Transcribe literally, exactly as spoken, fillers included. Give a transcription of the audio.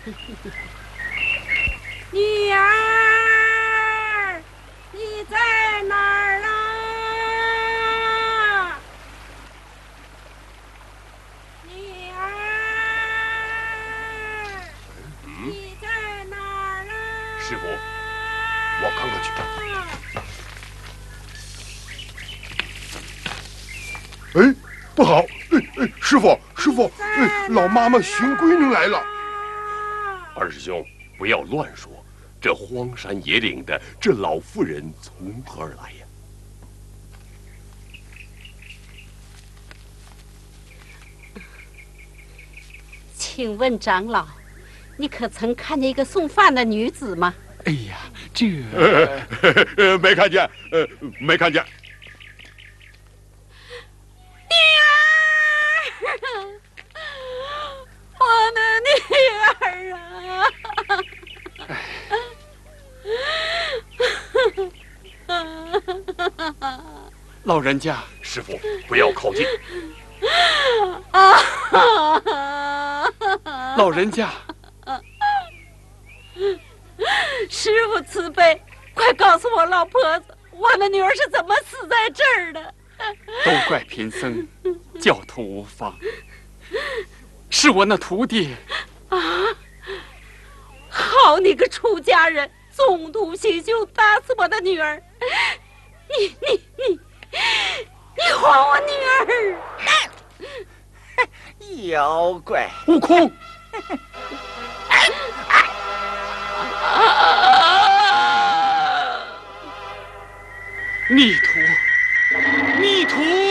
女儿，你在哪儿啊？女儿，你在哪儿啊？ 师傅，我看看去。哎，不好！哎哎，师傅，师傅，哎，老妈妈寻闺女来了。二师兄，不要乱说。这荒山野岭的，这老妇人从何而来呀？ 请问长老，你可曾看见一个送饭的女子吗？ 哎呀，这…… 呃，呃没看见，呃，没看见。 女儿，我的女儿啊！ 老人家， 师傅，不要靠近。 老人家， 师傅慈悲，快告诉我老婆子，我的女儿是怎么死在这儿的？ 都怪贫僧教徒无方，是我那徒弟。 啊！好你个出家人，纵图行凶，打死我的女儿！你你你你还我女儿！ 妖怪！ 悟空！逆徒！逆徒！